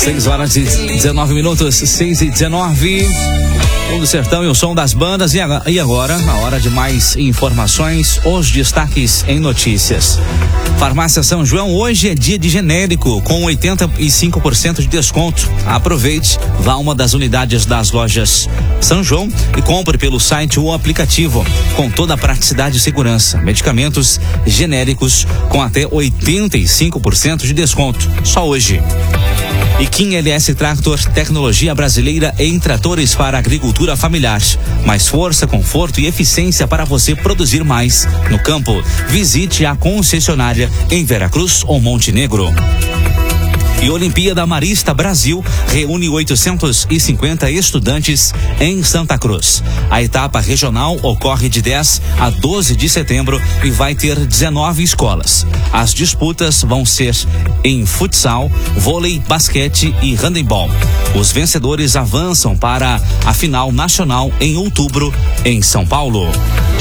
6h19, 6h19. Do Sertão e o som das bandas. E agora, na hora de mais informações, os destaques em notícias. Farmácia São João, hoje é dia de genérico, com 85% de desconto. Aproveite, vá a uma das unidades das lojas São João e compre pelo site ou aplicativo, com toda a praticidade e segurança. Medicamentos genéricos com até 85% de desconto. Só hoje. E Kim LS Tractor, tecnologia brasileira em tratores para agricultura familiar. Mais força, conforto e eficiência para você produzir mais no campo. Visite a concessionária em Veracruz ou Montenegro. E Olimpíada Marista Brasil reúne 850 estudantes em Santa Cruz. A etapa regional ocorre de 10 a 12 de setembro e vai ter 19 escolas. As disputas vão ser em futsal, vôlei, basquete e handebol. Os vencedores avançam para a final nacional em outubro em São Paulo.